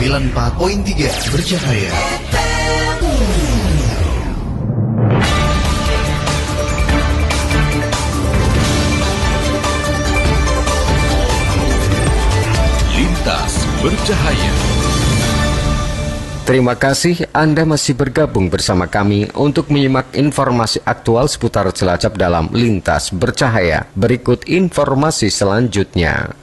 94.3 Bercahaya. Lintas Bercahaya. Terima kasih Anda masih bergabung bersama kami untuk menyimak informasi aktual seputar Cilacap dalam Lintas Bercahaya. Berikut informasi selanjutnya.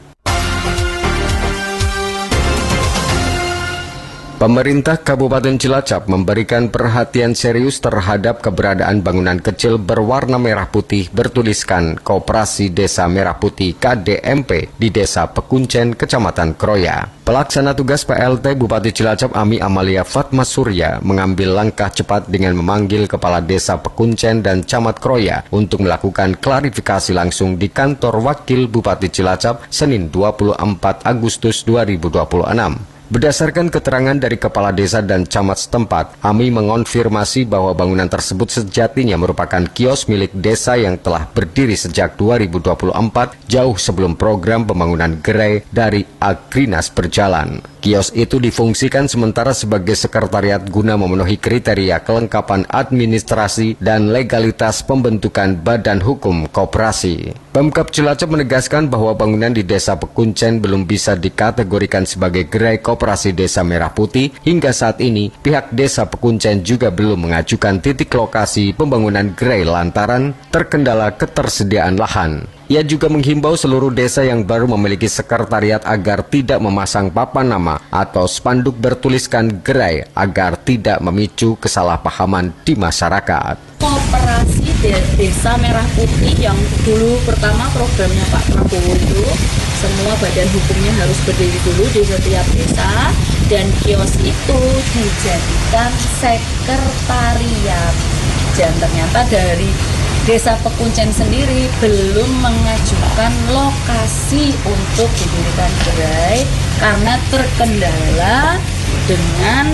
Pemerintah Kabupaten Cilacap memberikan perhatian serius terhadap keberadaan bangunan kecil berwarna merah putih bertuliskan Koperasi Desa Merah Putih KDMP di Desa Pekuncen, Kecamatan Kroya. Pelaksana tugas PLT Bupati Cilacap Ami Amalia Fatma Surya mengambil langkah cepat dengan memanggil Kepala Desa Pekuncen dan Camat Kroya untuk melakukan klarifikasi langsung di kantor Wakil Bupati Cilacap Senin 24 Agustus 2026. Berdasarkan keterangan dari Kepala Desa dan Camat setempat, Ami mengonfirmasi bahwa bangunan tersebut sejatinya merupakan kios milik desa yang telah berdiri sejak 2024, jauh sebelum program pembangunan gerai dari Agrinas berjalan. Kios itu difungsikan sementara sebagai sekretariat guna memenuhi kriteria kelengkapan administrasi dan legalitas pembentukan badan hukum koperasi. Pemkab Cilacap menegaskan bahwa bangunan di Desa Pekuncen belum bisa dikategorikan sebagai gerai koperasi Desa Merah Putih. Hingga saat ini, pihak Desa Pekuncen juga belum mengajukan titik lokasi pembangunan gerai lantaran terkendala ketersediaan lahan. Ia juga menghimbau seluruh desa yang baru memiliki sekretariat agar tidak memasang papan nama atau spanduk bertuliskan gerai agar tidak memicu kesalahpahaman di masyarakat. Koperasi Desa Merah Putih yang dulu pertama programnya Pak Prabowo itu, semua badan hukumnya harus berdiri dulu di setiap desa dan kios itu dijadikan sekretariat. Dan ternyata dari Desa Pekuncen sendiri belum mengajukan lokasi untuk didirikan gerai karena terkendala dengan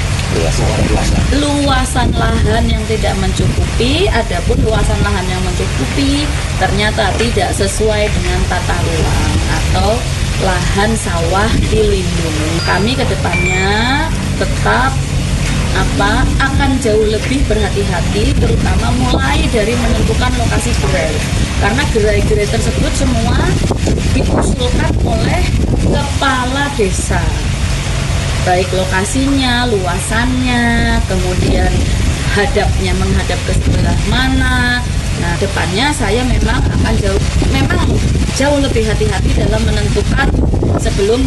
luasan lahan yang tidak mencukupi. Adapun luasan lahan yang mencukupi ternyata tidak sesuai dengan tata ruang atau lahan sawah dilindungi. Kami kedepannya tetap akan jauh lebih berhati-hati, terutama mulai dari menentukan lokasi gerai, karena gerai-gerai tersebut semua diusulkan oleh kepala desa, baik lokasinya, luasannya, kemudian menghadap ke sebelah mana. Nah, depannya saya memang akan jauh lebih hati-hati dalam menentukan sebelum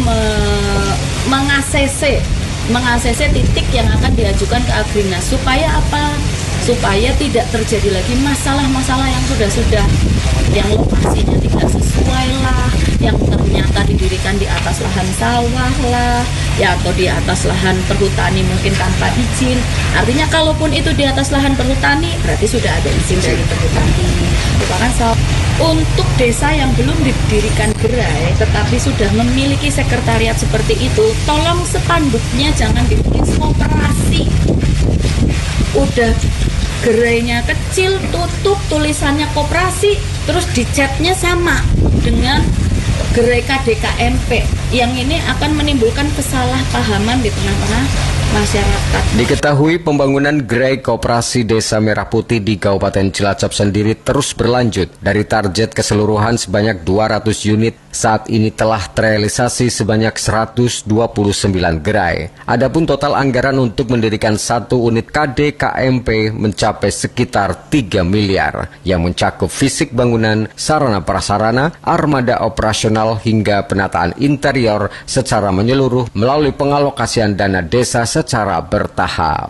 meng-ACC titik yang akan diajukan ke Agrinas. Supaya apa? Supaya tidak terjadi lagi masalah-masalah yang sudah yang lokasinya tidak sesuai lah, yang ternyata didirikan di atas lahan sawah lah, ya atau di atas lahan perhutani mungkin tanpa izin. Artinya kalaupun itu di atas lahan perhutani, berarti sudah ada izin dari perhutani. Untuk desa yang belum didirikan gerai tetapi sudah memiliki sekretariat seperti itu, tolong spanduknya jangan ditulis koperasi. Udah gerainya kecil, tutup, tulisannya koperasi, terus dicatnya sama dengan gerai KDKMP. Yang ini akan menimbulkan kesalahpahaman di tengah-tengah masyarakat. Diketahui pembangunan gerai koperasi Desa Merah Putih di Kabupaten Cilacap sendiri terus berlanjut. Dari target keseluruhan sebanyak 200 unit, saat ini telah terrealisasi sebanyak 129 gerai. Adapun total anggaran untuk mendirikan satu unit KDKMP mencapai sekitar 3 miliar yang mencakup fisik bangunan, sarana prasarana, armada operasional hingga penataan interior secara menyeluruh melalui pengalokasian dana desa secara bertahap.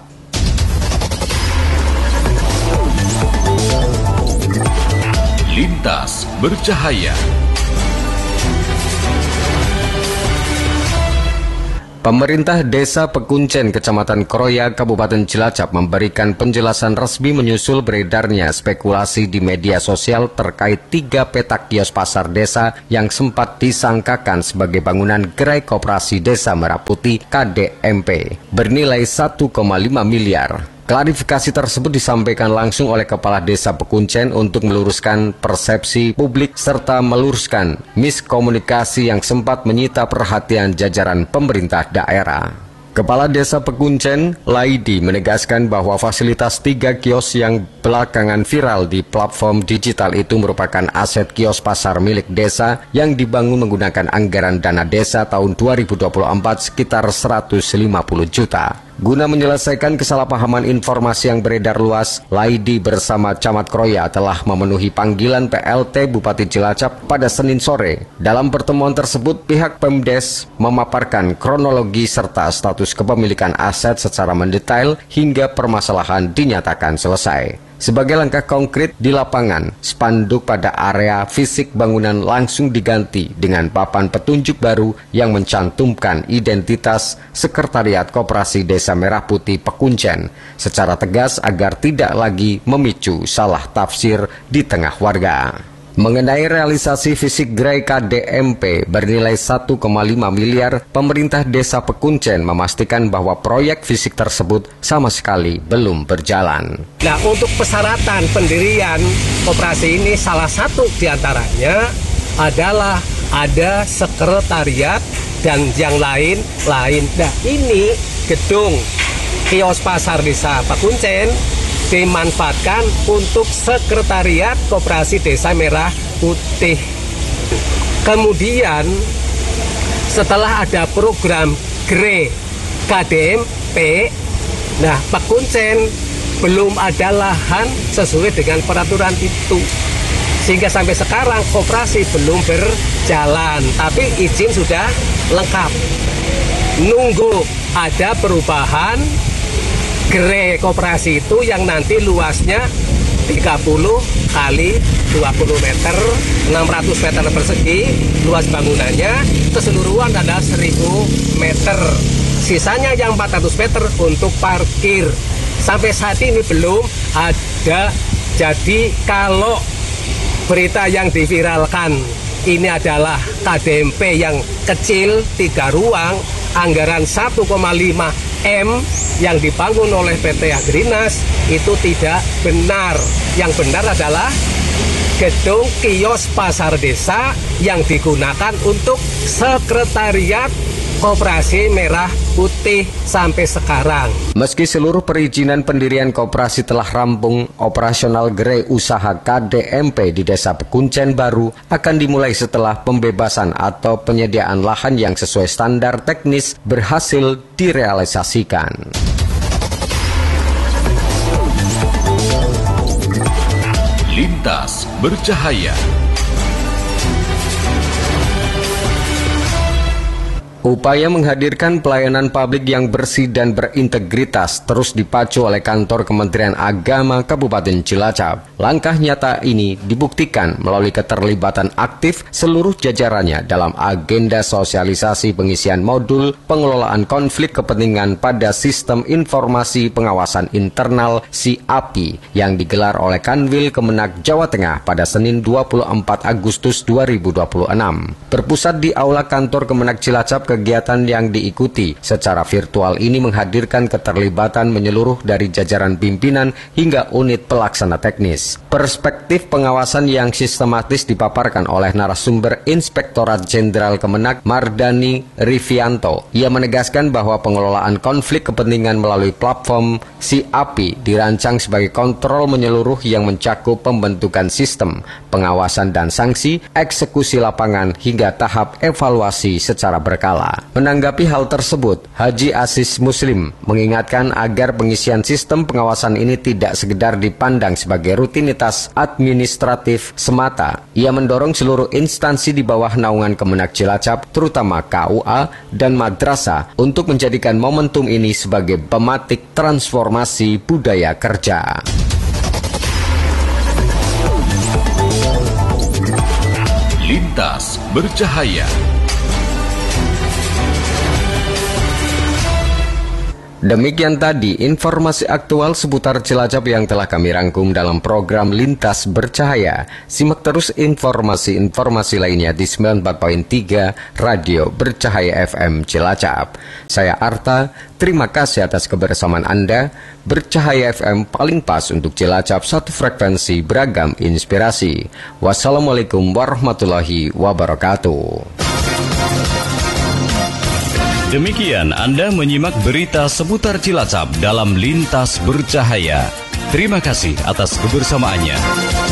Lintas Bercahaya. Pemerintah Desa Pekuncen, Kecamatan Kroya, Kabupaten Cilacap memberikan penjelasan resmi menyusul beredarnya spekulasi di media sosial terkait 3 petak kios pasar desa yang sempat disangkakan sebagai bangunan gerai koperasi Desa Merah Putih KDMP bernilai 1,5 miliar. Klarifikasi tersebut disampaikan langsung oleh Kepala Desa Pekuncen untuk meluruskan persepsi publik serta meluruskan miskomunikasi yang sempat menyita perhatian jajaran pemerintah daerah. Kepala Desa Pekuncen, Laidi, menegaskan bahwa fasilitas 3 kios yang belakangan viral di platform digital itu merupakan aset kios pasar milik desa yang dibangun menggunakan anggaran dana desa tahun 2024 sekitar 150 juta. Guna menyelesaikan kesalahpahaman informasi yang beredar luas, Laidi bersama Camat Kroya telah memenuhi panggilan PLT Bupati Cilacap pada Senin sore. Dalam pertemuan tersebut, pihak Pemdes memaparkan kronologi serta status kepemilikan aset secara mendetail hingga permasalahan dinyatakan selesai. Sebagai langkah konkret di lapangan, spanduk pada area fisik bangunan langsung diganti dengan papan petunjuk baru yang mencantumkan identitas Sekretariat Koperasi Desa Merah Putih Pekuncen secara tegas agar tidak lagi memicu salah tafsir di tengah warga. Mengenai realisasi fisik gerai KDMP bernilai 1,5 miliar, pemerintah Desa Pekuncen memastikan bahwa proyek fisik tersebut sama sekali belum berjalan. Nah, untuk persyaratan pendirian koperasi ini salah satu diantaranya adalah ada sekretariat dan yang lain-lain. Nah, ini gedung kios pasar Desa Pekuncen dimanfaatkan untuk Sekretariat Koperasi Desa Merah Putih. Kemudian setelah ada program GRE KDMP, nah Pekuncen belum ada lahan sesuai dengan peraturan itu. Sehingga sampai sekarang koperasi belum berjalan, tapi izin sudah lengkap. Nunggu ada perubahan gerai koperasi itu yang nanti luasnya 30 kali 20 meter, 600 meter persegi, luas bangunannya keseluruhan ada 1000 meter. Sisanya yang 400 meter untuk parkir. Sampai saat ini belum ada. Jadi kalau berita yang diviralkan ini adalah KDMP yang kecil 3 ruang, anggaran 1,5 M yang dibangun oleh PT Agrinas itu tidak benar. Yang benar adalah gedung kios pasar desa yang digunakan untuk Sekretariat Koperasi Merah Putih sampai sekarang. Meski seluruh perizinan pendirian koperasi telah rampung, operasional gerai usaha KDMP di Desa Pekuncen baru akan dimulai setelah pembebasan atau penyediaan lahan yang sesuai standar teknis berhasil direalisasikan. Lintas Bercahaya. Upaya menghadirkan pelayanan publik yang bersih dan berintegritas terus dipacu oleh kantor Kementerian Agama Kabupaten Cilacap. Langkah nyata ini dibuktikan melalui keterlibatan aktif seluruh jajarannya dalam agenda sosialisasi pengisian modul pengelolaan konflik kepentingan pada Sistem Informasi Pengawasan Internal (SIAPI) yang digelar oleh Kanwil Kemenak Jawa Tengah pada Senin 24 Agustus 2026. Berpusat di Aula Kantor Kemenak Cilacap, kegiatan yang diikuti secara virtual ini menghadirkan keterlibatan menyeluruh dari jajaran pimpinan hingga unit pelaksana teknis. Perspektif pengawasan yang sistematis dipaparkan oleh narasumber Inspektorat Jenderal Kemenak Mardani Rivianto. Ia menegaskan bahwa pengelolaan konflik kepentingan melalui platform SIAPI dirancang sebagai kontrol menyeluruh yang mencakup pembentukan sistem, pengawasan dan sanksi, eksekusi lapangan hingga tahap evaluasi secara berkala. Menanggapi hal tersebut, Haji Aziz Muslim mengingatkan agar pengisian sistem pengawasan ini tidak sekedar dipandang sebagai rutinitas administratif semata. Ia mendorong seluruh instansi di bawah naungan Kemenak Cilacap, terutama KUA dan madrasah, untuk menjadikan momentum ini sebagai pematik transformasi budaya kerja. Lintas Bercahaya. Demikian tadi informasi aktual seputar Cilacap yang telah kami rangkum dalam program Lintas Bercahaya. Simak terus informasi-informasi lainnya di 94.3 Radio Bercahaya FM Cilacap. Saya Arta, terima kasih atas kebersamaan Anda. Bercahaya FM paling pas untuk Cilacap, satu frekuensi beragam inspirasi. Wassalamualaikum warahmatullahi wabarakatuh. Demikian Anda menyimak berita seputar Cilacap dalam Lintas Bercahaya. Terima kasih atas kebersamaannya.